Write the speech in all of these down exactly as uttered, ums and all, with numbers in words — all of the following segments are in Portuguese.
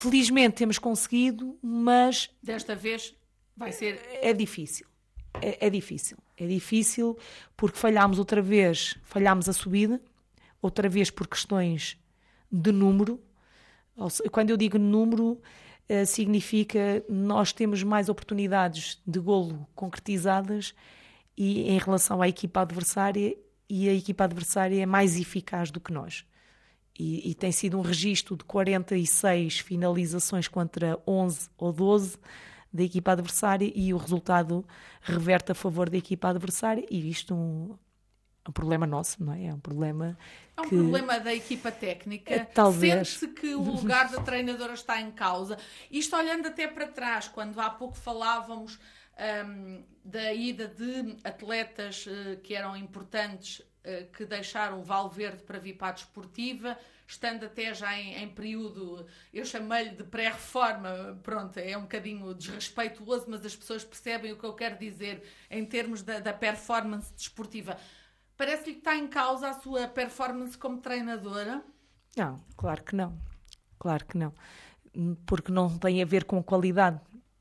Felizmente temos conseguido, mas... Desta vez vai ser... É difícil. É, é difícil. É difícil porque falhámos outra vez, falhámos a subida, outra vez por questões de número. Quando eu digo número, significa nós temos mais oportunidades de golo concretizadas e em relação à equipa adversária, e a equipa adversária é mais eficaz do que nós. E, e tem sido um registro de quarenta e seis finalizações contra onze ou doze da equipa adversária, e o resultado reverte a favor da equipa adversária, e isto um, é um problema nosso, não é? É um problema É um que... problema da equipa técnica. É, talvez. Sente-se que o lugar da treinadora está em causa. Isto olhando até para trás, quando há pouco falávamos um, da ida de atletas uh, que eram importantes, uh, que deixaram o Valverde para vir para a desportiva, estando até já em, em período, eu chamei-lhe de pré-reforma, pronto, é um bocadinho desrespeituoso, mas as pessoas percebem o que eu quero dizer em termos da, da performance desportiva. Parece-lhe que está em causa a sua performance como treinadora? Não, claro que não. Claro que não. Porque não tem a ver com qualidade.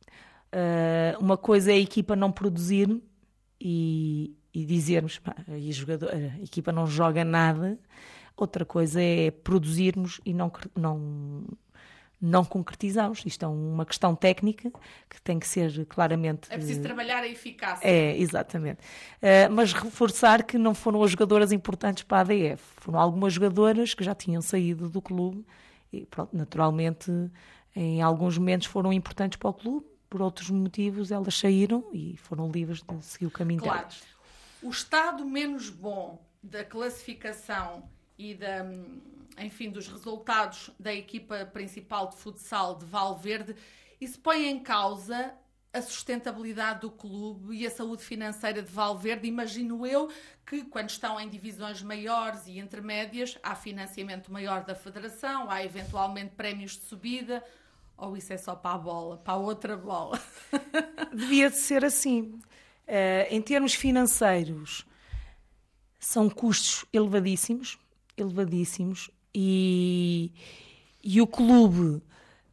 Uh, uma coisa é a equipa não produzir e, e dizermos pá, a, jogador, a equipa não joga nada. Outra coisa é produzirmos e não, não, não concretizarmos. Isto é uma questão técnica que tem que ser claramente... É preciso trabalhar a eficácia. É, exatamente. Uh, mas reforçar que não foram as jogadoras importantes para a A D F. Foram algumas jogadoras que já tinham saído do clube e, pronto, naturalmente, em alguns momentos foram importantes para o clube. Por outros motivos, elas saíram e foram livres de seguir o caminho claro. delas. O estado menos bom da classificação e da, enfim, dos resultados da equipa principal de futsal de Valverde, isso põe em causa a sustentabilidade do clube e a saúde financeira de Valverde. Imagino eu que quando estão em divisões maiores e intermédias há financiamento maior da federação, há eventualmente prémios de subida, ou isso é só para a bola, para a outra bola? Devia de ser assim. Uh, em termos financeiros, são custos elevadíssimos, elevadíssimos e, e o clube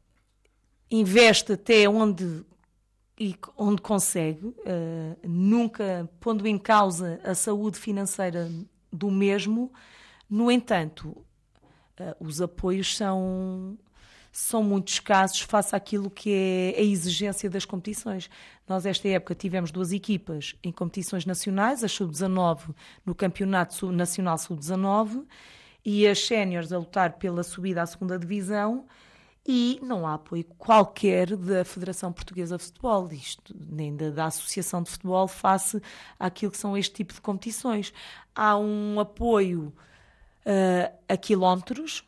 investe até onde, onde consegue, uh, nunca pondo em causa a saúde financeira do mesmo. No entanto, uh, os apoios são, são muito escassos face àquilo que é a exigência das competições. Nós, esta época, tivemos duas equipas em competições nacionais, a sub dezanove no Campeonato Nacional sub dezanove e as séniores a lutar pela subida à segunda divisão, e não há apoio qualquer da Federação Portuguesa de Futebol, isto, nem da, da Associação de Futebol, face àquilo que são este tipo de competições. Há um apoio uh, a quilómetros,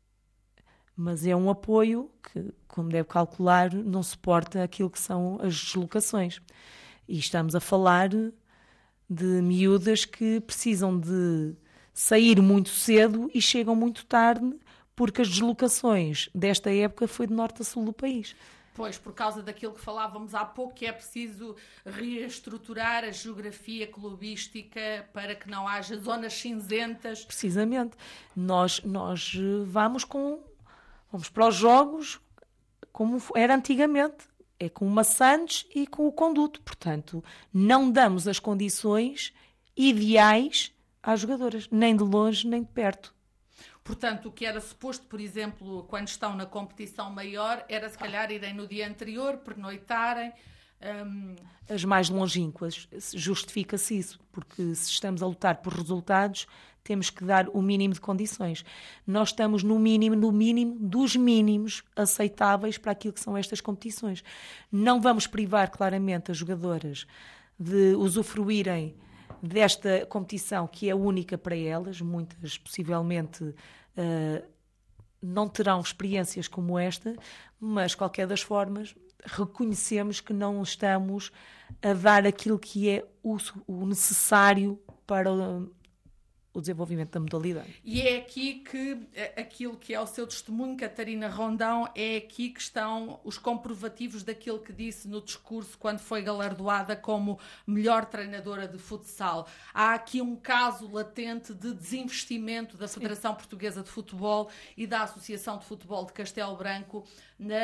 mas é um apoio que, como deve calcular, não suporta aquilo que são as deslocações. E estamos a falar de miúdas que precisam de sair muito cedo e chegam muito tarde, porque as deslocações desta época foi de norte a sul do país. Pois, por causa daquilo que falávamos há pouco, que é preciso reestruturar a geografia clubística para que não haja zonas cinzentas. Precisamente. Nós, nós vamos, com, vamos para os jogos como era antigamente. É com o maçantes e com o conduto. Portanto, não damos as condições ideais às jogadoras, nem de longe nem de perto. Portanto, o que era suposto, por exemplo, quando estão na competição maior, era se calhar irem no dia anterior, pernoitarem. Um... As mais longínquas, justifica-se isso, porque se estamos a lutar por resultados, temos que dar o mínimo de condições. Nós estamos no mínimo, no mínimo dos mínimos aceitáveis para aquilo que são estas competições. Não vamos privar claramente as jogadoras de usufruírem desta competição, que é única para elas. Muitas possivelmente uh, não terão experiências como esta, mas qualquer das formas reconhecemos que não estamos a dar aquilo que é o, o necessário para o desenvolvimento da modalidade. E é aqui que aquilo que é o seu testemunho, Catarina Rondão, é aqui que estão os comprovativos daquilo que disse no discurso quando foi galardoada como melhor treinadora de futsal. Há aqui um caso latente de desinvestimento da Federação Sim. Portuguesa de Futebol e da Associação de Futebol de Castelo Branco na